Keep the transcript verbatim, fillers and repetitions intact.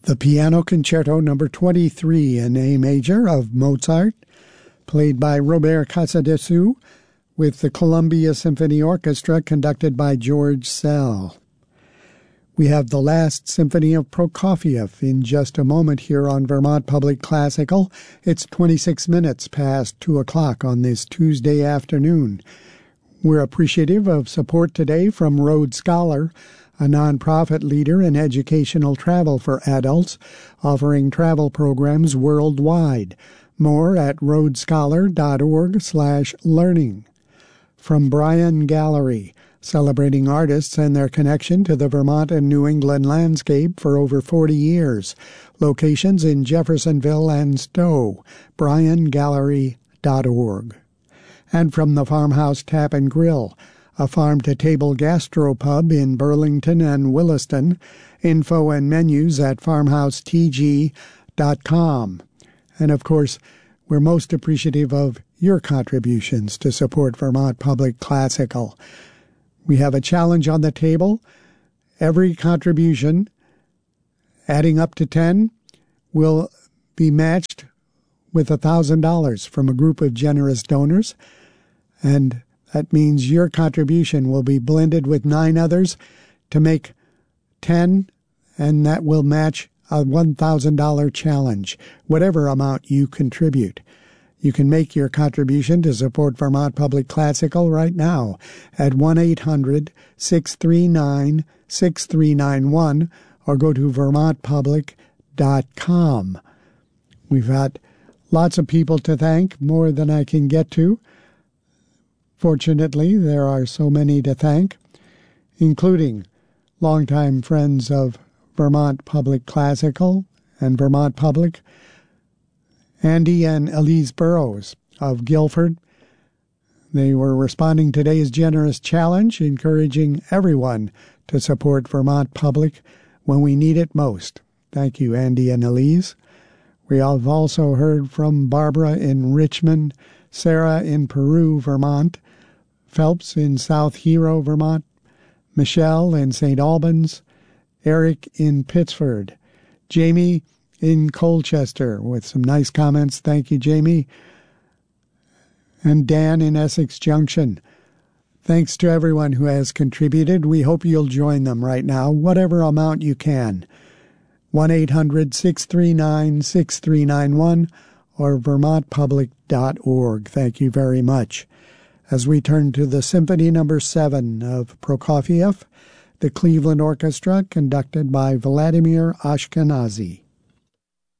The Piano Concerto number twenty-three in A major of Mozart, played by Robert Casadesus with the Columbia Symphony Orchestra conducted by George Szell. We have the Last Symphony of Prokofiev in just a moment here on Vermont Public Classical. It's twenty-six minutes past two o'clock on this Tuesday afternoon. We're appreciative of support today from Rhodes Scholar, a nonprofit leader in educational travel for adults, offering travel programs worldwide. More at rhodescholar.org slash learning. From Bryan Gallery, celebrating artists and their connection to the Vermont and New England landscape for over forty years. Locations in Jeffersonville and Stowe, bryan gallery dot org. And from the Farmhouse Tap and Grill, a farm-to-table gastropub in Burlington and Williston. Info and menus at farmhouse t g dot com. And, of course, we're most appreciative of your contributions to support Vermont Public Classical. We have a challenge on the table. Every contribution, adding up to ten, will be matched with one thousand dollars from a group of generous donors. And that means your contribution will be blended with nine others to make ten, and that will match a one thousand dollars challenge, whatever amount you contribute. You can make your contribution to support Vermont Public Classical right now at one eight hundred six three nine six three nine one or go to vermont public dot com. We've got lots of people to thank, more than I can get to. Fortunately, there are so many to thank, including longtime friends of Vermont Public Classical and Vermont Public, Andy and Elise Burrows of Guilford. They were responding to today's generous challenge, encouraging everyone to support Vermont Public when we need it most. Thank you, Andy and Elise. We have also heard from Barbara in Richmond, Sarah in Peru, Vermont, Phelps in South Hero, Vermont, Michelle in Saint Albans, Eric in Pittsford, Jamie in Colchester with some nice comments. Thank you, Jamie. And Dan in Essex Junction. Thanks to everyone who has contributed. We hope you'll join them right now, whatever amount you can. one eight hundred six three nine six three nine one or vermont public dot org. Thank you very much. As we turn to the Symphony Number seven of Prokofiev, the Cleveland Orchestra, conducted by Vladimir Ashkenazy.